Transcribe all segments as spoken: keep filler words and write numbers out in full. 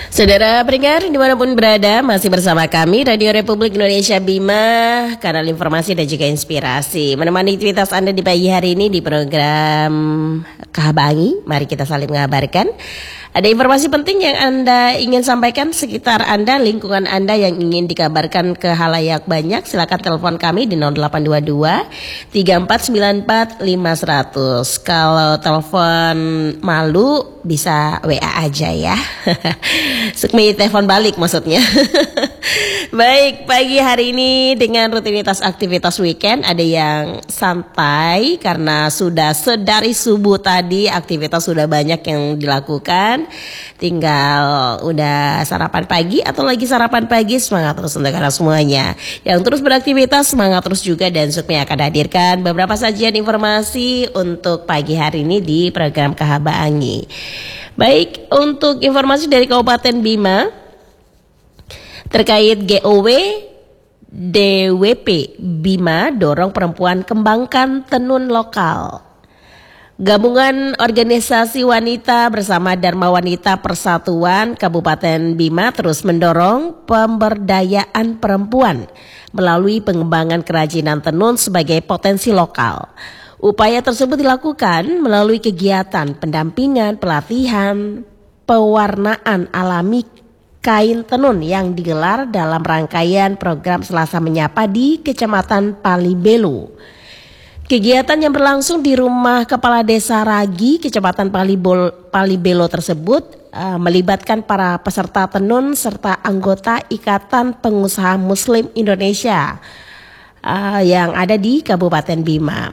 Saudara pendengar dimanapun berada, masih bersama kami Radio Republik Indonesia Bima, kanal informasi dan juga inspirasi, menemani aktivitas Anda di pagi hari ini di program Kahabangi. Mari kita saling mengabarkan. Ada informasi penting yang Anda ingin sampaikan sekitar Anda, lingkungan Anda yang ingin dikabarkan ke halayak banyak, silakan telepon kami di nol delapan dua dua tiga empat sembilan empat lima seratus. Kalau telepon malu bisa W A aja ya. Sukmi telepon balik maksudnya. Baik, pagi hari ini dengan rutinitas aktivitas weekend, ada yang santai karena sudah sedari subuh tadi aktivitas sudah banyak yang dilakukan. Tinggal udah sarapan pagi atau lagi sarapan pagi, semangat terus untuk anda semuanya. Yang terus beraktivitas, semangat terus juga, dan Sukmi akan hadirkan beberapa sajian informasi untuk pagi hari ini di program Kahabangi. Baik, untuk informasi dari Kabupaten Bima terkait G O W D W P Bima dorong perempuan kembangkan tenun lokal. Gabungan Organisasi Wanita bersama Dharma Wanita Persatuan Kabupaten Bima terus mendorong pemberdayaan perempuan melalui pengembangan kerajinan tenun sebagai potensi lokal. Upaya tersebut dilakukan melalui kegiatan pendampingan, pelatihan, pewarnaan alami kain tenun yang digelar dalam rangkaian program Selasa Menyapa di Kecamatan Palibelo. Kegiatan yang berlangsung di Rumah Kepala Desa Ragi, Kecamatan Palibol, Palibelo tersebut uh, melibatkan para peserta tenun serta anggota Ikatan Pengusaha Muslim Indonesia uh, yang ada di Kabupaten Bima.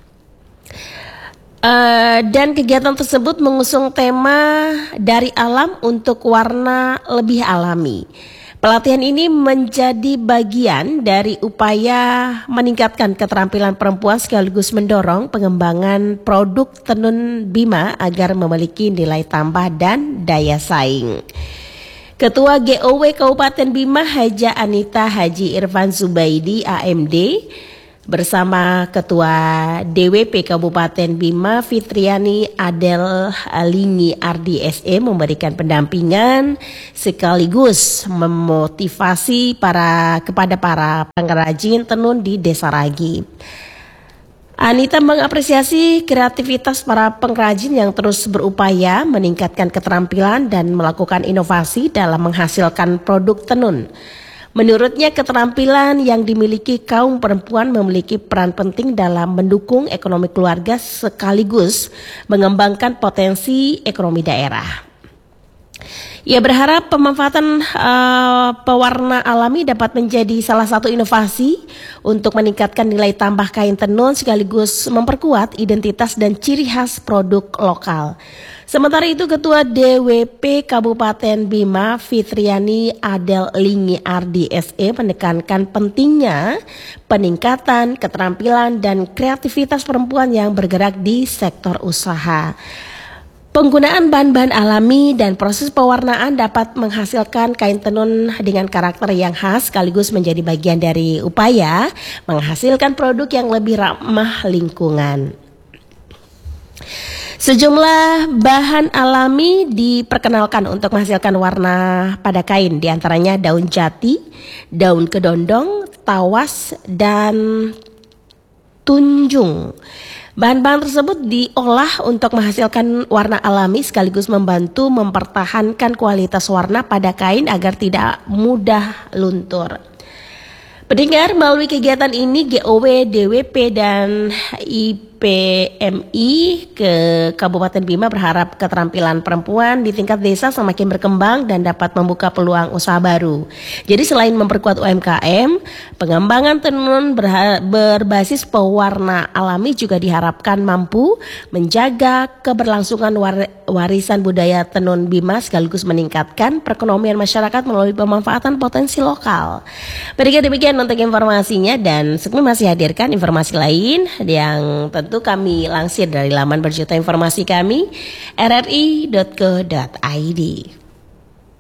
Uh, dan kegiatan tersebut mengusung tema dari alam untuk warna lebih alami. Pelatihan ini menjadi bagian dari upaya meningkatkan keterampilan perempuan sekaligus mendorong pengembangan produk tenun Bima agar memiliki nilai tambah dan daya saing. Ketua G O W Kabupaten Bima Haja Anita Haji Irfan Zubaidi A M D bersama Ketua D W P Kabupaten Bima Fitriani Adel Lingi Ardi S E memberikan pendampingan sekaligus memotivasi para kepada para pengrajin tenun di Desa Ragi. Anita mengapresiasi kreativitas para pengrajin yang terus berupaya meningkatkan keterampilan dan melakukan inovasi dalam menghasilkan produk tenun. Menurutnya, keterampilan yang dimiliki kaum perempuan memiliki peran penting dalam mendukung ekonomi keluarga sekaligus mengembangkan potensi ekonomi daerah. Ia berharap pemanfaatan uh, pewarna alami dapat menjadi salah satu inovasi untuk meningkatkan nilai tambah kain tenun sekaligus memperkuat identitas dan ciri khas produk lokal. Sementara itu, Ketua D W P Kabupaten Bima Fitriani Adel Lingi Ardi S E menekankan pentingnya peningkatan keterampilan dan kreativitas perempuan yang bergerak di sektor usaha. Penggunaan bahan-bahan alami dan proses pewarnaan dapat menghasilkan kain tenun dengan karakter yang khas sekaligus menjadi bagian dari upaya menghasilkan produk yang lebih ramah lingkungan. Sejumlah bahan alami diperkenalkan untuk menghasilkan warna pada kain, diantaranya daun jati, daun kedondong, tawas, dan tunjung. Bahan-bahan tersebut diolah untuk menghasilkan warna alami sekaligus membantu mempertahankan kualitas warna pada kain agar tidak mudah luntur. Pendengar, melalui kegiatan ini G O W, D W P, dan I P M I ke Kabupaten Bima berharap keterampilan perempuan di tingkat desa semakin berkembang dan dapat membuka peluang usaha baru. Jadi selain memperkuat U M K M, pengembangan tenun berha- berbasis pewarna alami juga diharapkan mampu menjaga keberlangsungan war- warisan budaya tenun Bima sekaligus meningkatkan perekonomian masyarakat melalui pemanfaatan potensi lokal. Berikan demikian untuk informasinya, dan Sukmi masih hadirkan informasi lain yang tentu kami lansir dari laman berjuta informasi kami r r i dot co dot i d.